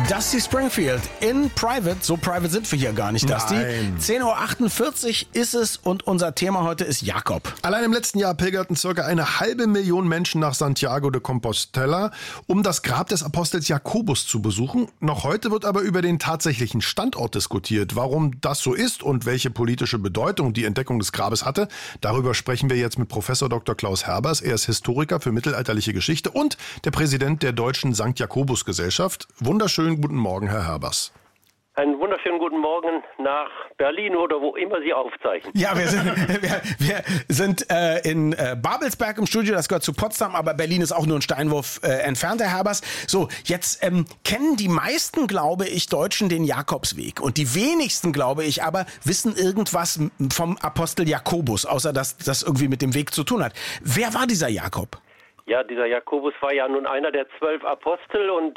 Dusty Springfield in Private. So private sind wir hier gar nicht, Dusty. 10.48 Uhr ist es und unser Thema heute ist Jakob. Allein im letzten Jahr pilgerten ca. 500.000 Menschen nach Santiago de Compostela, um das Grab des Apostels Jakobus zu besuchen. Noch heute wird aber über den tatsächlichen Standort diskutiert. Warum das so ist und welche politische Bedeutung die Entdeckung des Grabes hatte, darüber sprechen wir jetzt mit Professor Dr. Klaus Herbers. Er ist Historiker für mittelalterliche Geschichte und der Präsident der Deutschen St. Jakobus Gesellschaft. Wunderschönen guten Morgen, Herr Herbers. Einen wunderschönen guten Morgen nach Berlin oder wo immer Sie aufzeichnen. Ja, wir sind in Babelsberg im Studio, das gehört zu Potsdam, aber Berlin ist auch nur ein Steinwurf entfernt, Herr Herbers. So, jetzt kennen die meisten, glaube ich, Deutschen den Jakobsweg und die wenigsten, glaube ich, aber wissen irgendwas vom Apostel Jakobus, außer dass das irgendwie mit dem Weg zu tun hat. Wer war dieser Jakob? Ja, dieser Jakobus war ja nun einer der 12 Apostel und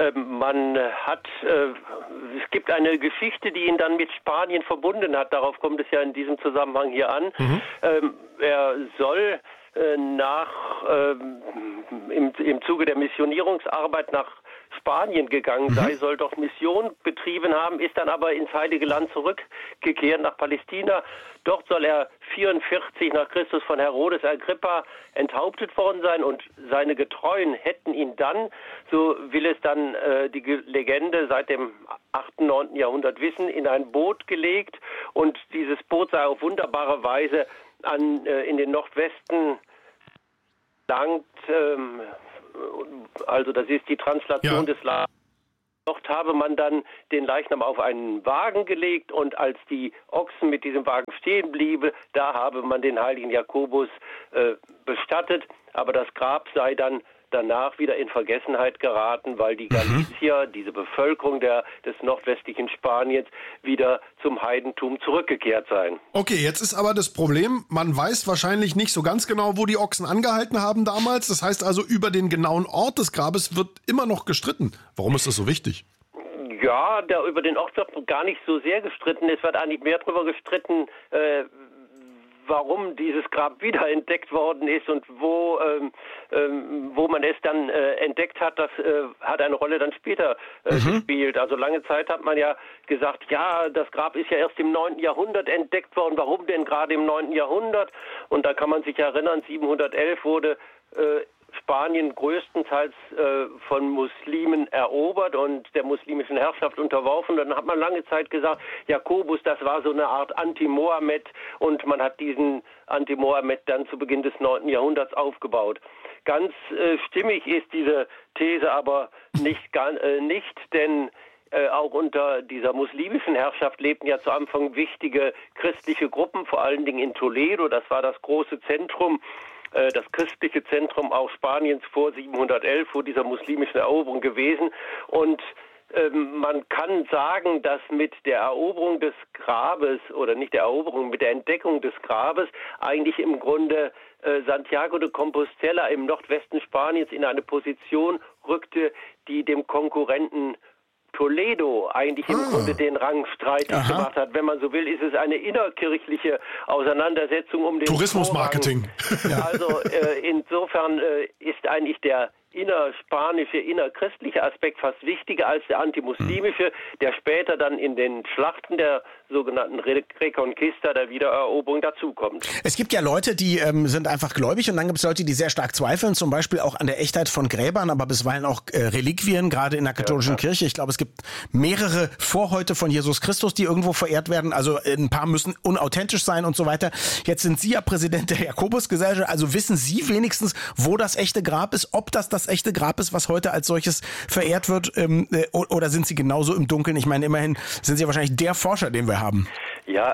es gibt eine Geschichte, die ihn dann mit Spanien verbunden hat. Darauf kommt es ja in diesem Zusammenhang hier an. Er soll im Zuge der Missionierungsarbeit nach Spanien gegangen sei, soll dort Mission betrieben haben, ist dann aber ins Heilige Land zurückgekehrt nach Palästina. Dort soll er 44 nach Christus von Herodes Agrippa enthauptet worden sein und seine Getreuen hätten ihn dann, so will es dann die Legende seit dem 8., 9. Jahrhundert wissen, in ein Boot gelegt und dieses Boot sei auf wunderbare Weise in den Nordwesten gelangt, also das ist die Translation des Landes. Dort habe man dann den Leichnam auf einen Wagen gelegt und als die Ochsen mit diesem Wagen stehen blieben, da habe man den heiligen Jakobus bestattet, aber das Grab sei dann danach wieder in Vergessenheit geraten, weil die Galicier, diese Bevölkerung des nordwestlichen Spaniens, wieder zum Heidentum zurückgekehrt seien. Okay, jetzt ist aber das Problem, man weiß wahrscheinlich nicht so ganz genau, wo die Ochsen angehalten haben damals. Das heißt also, über den genauen Ort des Grabes wird immer noch gestritten. Warum ist das so wichtig? Ja, über den Ort wird gar nicht so sehr gestritten. Es wird eigentlich mehr darüber gestritten, warum dieses Grab wiederentdeckt worden ist und wo man es dann entdeckt hat, das hat eine Rolle dann später gespielt. Also lange Zeit hat man ja gesagt, ja, das Grab ist ja erst im 9. Jahrhundert entdeckt worden. Warum denn gerade im 9. Jahrhundert? Und da kann man sich erinnern, 711 wurde Spanien größtenteils von Muslimen erobert und der muslimischen Herrschaft unterworfen. Dann hat man lange Zeit gesagt, Jakobus, das war so eine Art Anti-Mohammed und man hat diesen Anti-Mohammed dann zu Beginn des 9. Jahrhunderts aufgebaut. Ganz stimmig ist diese These aber nicht, denn auch unter dieser muslimischen Herrschaft lebten ja zu Anfang wichtige christliche Gruppen, vor allen Dingen in Toledo. Das war das große Zentrum, das christliche Zentrum auch Spaniens vor 711, vor dieser muslimischen Eroberung gewesen. Und man kann sagen, dass mit der Eroberung des Grabes, oder nicht der Eroberung, mit der Entdeckung des Grabes eigentlich im Grunde Santiago de Compostela im Nordwesten Spaniens in eine Position rückte, die dem Konkurrenten Toledo eigentlich im Grunde den Rang streitig gemacht hat. Wenn man so will, ist es eine innerkirchliche Auseinandersetzung um den Tourismusmarketing. Also insofern ist eigentlich der innerspanische, innerchristliche Aspekt fast wichtiger als der antimuslimische, der später dann in den Schlachten der sogenannten Reconquista, der Wiedereroberung, dazukommt. Es gibt ja Leute, die sind einfach gläubig und dann gibt es Leute, die sehr stark zweifeln, zum Beispiel auch an der Echtheit von Gräbern, aber bisweilen auch Reliquien, gerade in der katholischen Kirche. Ich glaube, es gibt mehrere Vorhäute von Jesus Christus, die irgendwo verehrt werden. Also ein paar müssen unauthentisch sein und so weiter. Jetzt sind Sie ja Präsident der Jakobusgesellschaft, also wissen Sie wenigstens, wo das echte Grab ist, ob das echte Grab ist, was heute als solches verehrt wird, oder sind Sie genauso im Dunkeln? Ich meine, immerhin sind Sie ja wahrscheinlich der Forscher, den wir haben. Ja,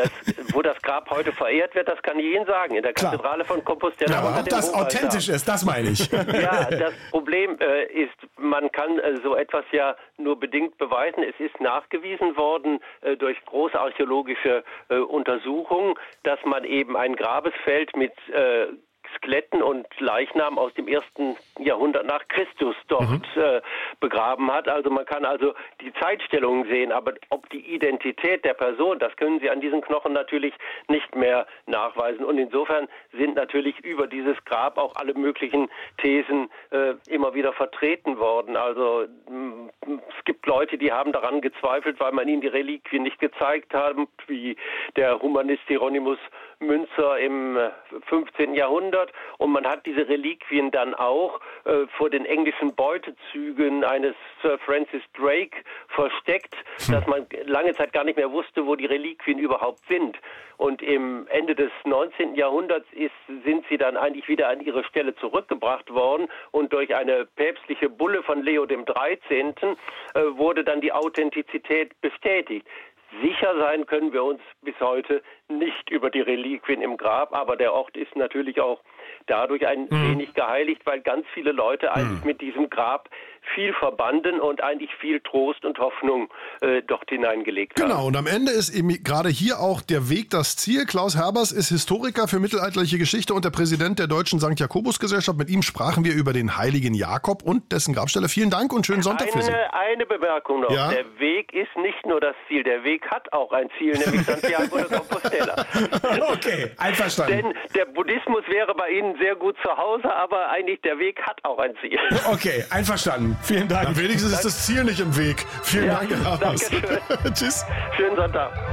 wo das Grab heute verehrt wird, das kann ich Ihnen sagen, in der Kathedrale von Compostela. Ja, aber ob das authentisch ist, das meine ich. Ja, das Problem ist, man kann so etwas ja nur bedingt beweisen. Es ist nachgewiesen worden durch große archäologische Untersuchungen, dass man eben ein Grabesfeld mit Skeletten und Leichnamen aus dem 1. Jahrhundert nach Christus dort begraben hat. Also man kann also die Zeitstellungen sehen, aber ob die Identität der Person, das können Sie an diesen Knochen natürlich nicht mehr nachweisen. Und insofern sind natürlich über dieses Grab auch alle möglichen Thesen immer wieder vertreten worden. Also Es gibt Leute, die haben daran gezweifelt, weil man ihnen die Reliquien nicht gezeigt hat, wie der Humanist Hieronymus Münzer im 15. Jahrhundert. Und man hat diese Reliquien dann auch vor den englischen Beutezügen eines Sir Francis Drake versteckt, dass man lange Zeit gar nicht mehr wusste, wo die Reliquien überhaupt sind. Und im Ende des 19. Jahrhunderts sind sie dann eigentlich wieder an ihre Stelle zurückgebracht worden und durch eine päpstliche Bulle von Leo dem 13. Wurde dann die Authentizität bestätigt. Sicher sein können wir uns bis heute nicht über die Reliquien im Grab, aber der Ort ist natürlich auch dadurch ein wenig geheiligt, weil ganz viele Leute eigentlich mit diesem Grab viel verbanden und eigentlich viel Trost und Hoffnung dort hineingelegt haben. Genau, und am Ende ist eben gerade hier auch der Weg das Ziel. Klaus Herbers ist Historiker für mittelalterliche Geschichte und der Präsident der Deutschen St. Jakobus-Gesellschaft. Mit ihm sprachen wir über den heiligen Jakob und dessen Grabstelle. Vielen Dank und schönen Sonntag für Sie. Eine Bemerkung noch. Ja? Der Weg ist nicht nur das Ziel, der Weg hat auch ein Ziel, nämlich Santiago de Compostela. Okay, einverstanden. Denn der Buddhismus wäre bei Ihnen sehr gut zu Hause, aber eigentlich der Weg hat auch ein Ziel. Okay, einverstanden. Vielen Dank. Dann wenigstens ist das Ziel nicht im Weg. Vielen Dank, Herr Herbers. Danke schön. Tschüss. Schönen Sonntag.